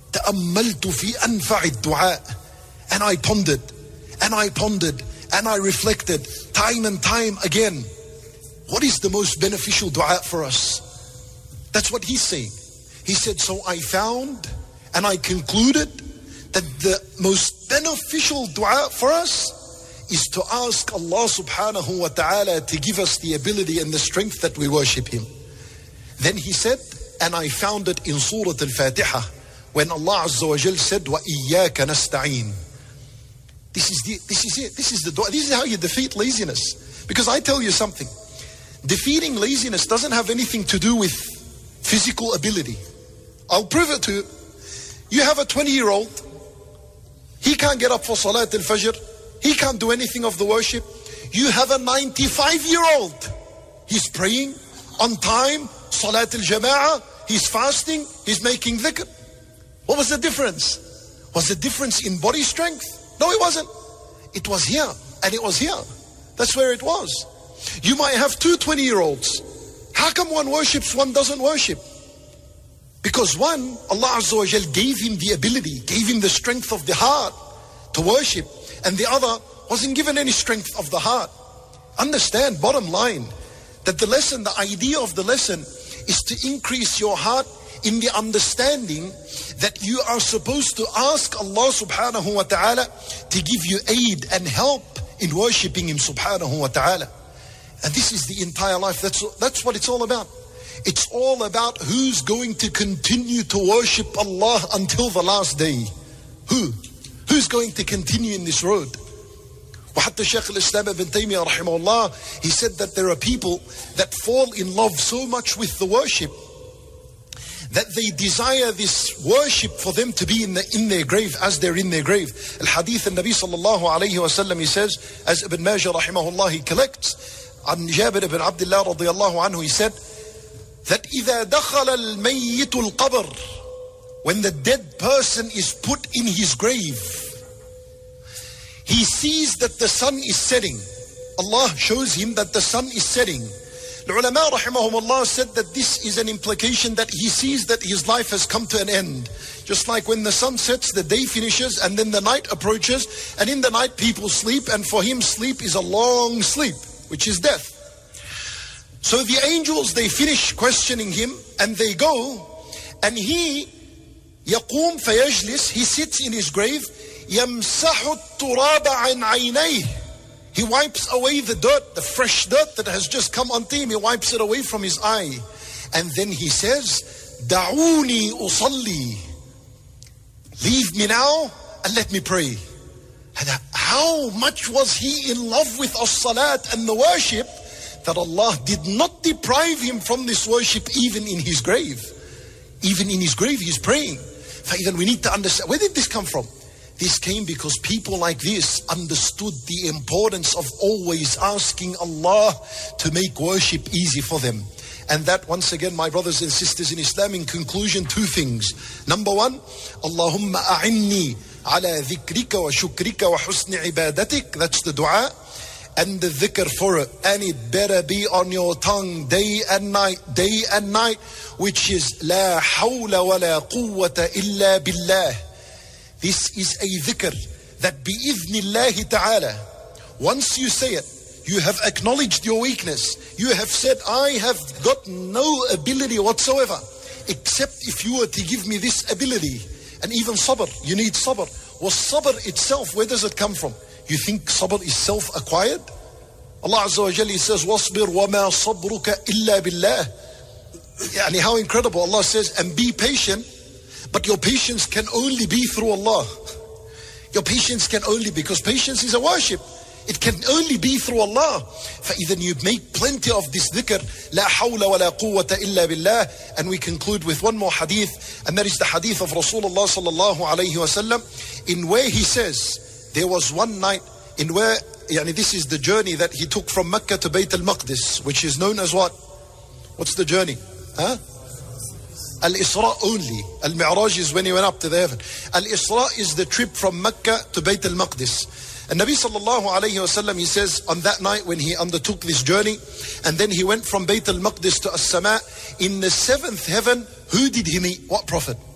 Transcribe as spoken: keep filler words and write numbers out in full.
تأملت في أنفع الدعاء. And I pondered, and I pondered, and I reflected time and time again. What is the most beneficial dua for us? That's what he's saying. He said, so I found and I concluded that the most beneficial dua for us is to ask Allah subhanahu wa ta'ala to give us the ability and the strength that we worship Him. Then he said, and I found it in Surah Al-Fatiha, when Allah Azza wa Jal said, وَإِيَّاكَ نَسْتَعِينَ. This is the, this is it. This is the dua. This is how you defeat laziness. Because I tell you something, defeating laziness doesn't have anything to do with physical ability. I'll prove it to you. You have a twenty-year-old. He can't get up for Salat al-Fajr. He can't do anything of the worship. You have a ninety-five-year-old. He's praying on time, Salat al-Jama'ah. He's fasting. He's making dhikr. What was the difference? Was the difference in body strength? No, it wasn't. It was here and it was here. That's where it was. You might have two twenty-year-olds. How come one worships, one doesn't worship? Because one, Allah Azza wa Jal gave him the ability, gave him the strength of the heart to worship, and the other wasn't given any strength of the heart. Understand, bottom line, that the lesson, the idea of the lesson is to increase your heart in the understanding that you are supposed to ask Allah subhanahu wa ta'ala to give you aid and help in worshipping Him subhanahu wa ta'ala. And this is the entire life. That's, that's what it's all about. It's all about who's going to continue to worship Allah until the last day. Who? Who's going to continue in this road? وحتى Shaykh al-Islam ibn Taymiyyah rahimahullah, he said that there are people that fall in love so much with the worship that they desire this worship for them to be in, the, in their grave as they're in their grave. Al-Hadith al-Nabi sallallahu alayhi wa sallam, he says, as Ibn Majah rahimahullah, he collects, عن جابر بن عبد الله رضي الله عنه, he said that إذا دخل الميت القبر, when the dead person is put in his grave, he sees that the sun is setting. Allah shows him that the sun is setting. The ulama rahimahumullah said that this is an implication that he sees that his life has come to an end. Just like when the sun sets, the day finishes and then the night approaches, and in the night people sleep, and for him sleep is a long sleep, which is death. So the angels, they finish questioning him and they go, and he يقوم فيجلس, he sits in his grave, يمسح التراب عن عينيه, he wipes away the dirt, the fresh dirt that has just come onto him, he wipes it away from his eye, and then he says, دعوني أصلي, leave me now and let me pray. And how much was he in love with as-salat and the worship that Allah did not deprive him from this worship even in his grave. Even in his grave he's praying. Then we need to understand, where did this come from? This came because people like this understood the importance of always asking Allah to make worship easy for them. And that, once again, my brothers and sisters in Islam, in conclusion, two things. Number one, Allahumma a'inni ala dhikrika wa shukrika wa husni ibadatik. That's the dua. And the dhikr for it. And it better be on your tongue day and night, day and night, which is La hawla wa la quwwata illa billah. This is a dhikr that bi'idhnillahi ta'ala, once you say it, you have acknowledged your weakness. You have said, I have got no ability whatsoever, except if you were to give me this ability. And even sabr, you need sabr. Well, sabr itself, where does it come from? You think sabr is self-acquired? Allah Azza wa Jalla says, وَاصْبِرْ وَمَا صَبْرُكَ إِلَّا بِاللَّهِ. Yani how incredible. Allah says, and be patient, but your patience can only be through Allah. Your patience can only, because patience is a worship. It can only be through Allah. فَإِذَا you make plenty of this dhikr, لَا حَوْلَ وَلَا قُوَّةَ إِلَّا بِاللَّهِ. And we conclude with one more hadith, and that is the hadith of Rasulullah sallallahu alayhi wa sallam, in where he says, there was one night in where, yani this is the journey that he took from Mecca to Bayt al-Maqdis, which is known as what? What's the journey? Huh? Al-Isra only. Al-Mi'raj is when he went up to the heaven. Al-Isra is the trip from Mecca to Bayt al-Maqdis. And Nabi sallallahu alayhi wa sallam, he says, on that night when he undertook this journey, and then he went from Bayt al-Maqdis to As-Sama, in the seventh heaven, who did he meet? What prophet?